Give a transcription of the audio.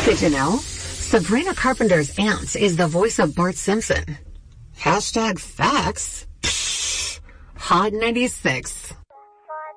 Did you know? Sabrina Carpenter's aunt is the voice of Bart Simpson. Hashtag facts. Psh, Hot 96.